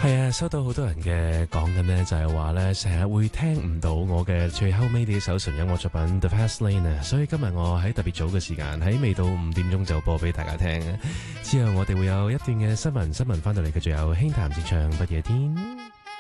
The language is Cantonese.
係啊，收到好多人嘅講緊呢，就係話呢，成日會聽唔到我嘅最後尾呢首純音樂作品 The Fast Lane 啊，所以今日我喺特別早嘅時間，喺未到5點鐘就播俾大家聽。之後我哋會有一段嘅新聞翻到嚟，佢仲有輕談自唱不夜天。